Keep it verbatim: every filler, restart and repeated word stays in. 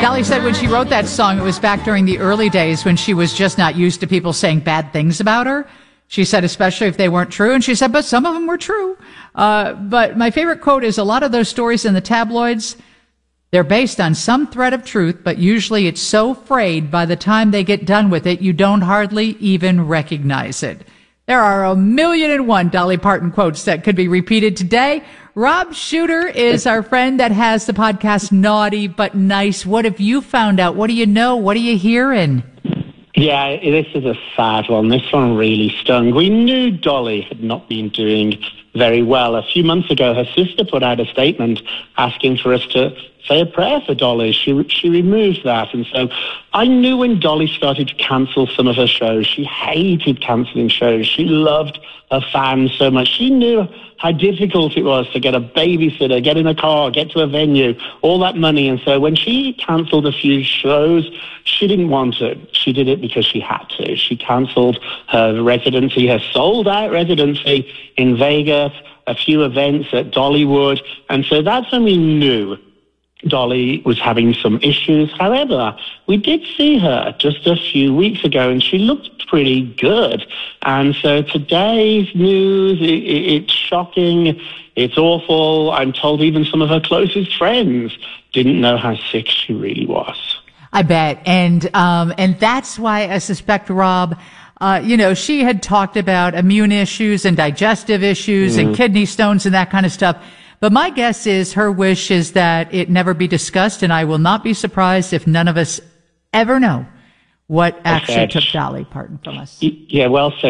Dolly said when she wrote that song, it was back during the early days when she was just not used to people saying bad things about her. She said, especially if they weren't true. And she said, but some of them were true. Uh, but my favorite quote is, a lot of those stories in the tabloids, they're based on some thread of truth, but usually it's so frayed by the time they get done with it, you don't hardly even recognize it. There are a million and one Dolly Parton quotes that could be repeated today. Rob Shuter is our friend that has the podcast Naughty But Nice. What have you found out? What do you know? What are you hearing? Yeah, this is a sad one. This one really stung. We knew Dolly had not been doing very well. A few months ago, her sister put out a statement asking for us to say a prayer for Dolly. She she removed that. And so I knew when Dolly started to cancel some of her shows, she hated cancelling shows. She loved her fans so much. She knew how difficult it was to get a babysitter, get in a car, get to a venue, all that money. And so when she cancelled a few shows, she didn't want to. She did it because she had to. She cancelled her residency, her sold-out residency in Vegas, a few events at Dollywood. And so that's when we knew Dolly was having some issues. However, we did see her just a few weeks ago, and she looked pretty good. And so today's news, it, it, it's shocking. It's awful. I'm told even some of her closest friends didn't know how sick she really was. I bet. And um, and that's why I suspect, Rob, uh, you know, she had talked about immune issues and digestive issues mm. and kidney stones and that kind of stuff. But my guess is her wish is that it never be discussed, and I will not be surprised if none of us ever know what actually took Dolly Parton from us. Yeah, well said.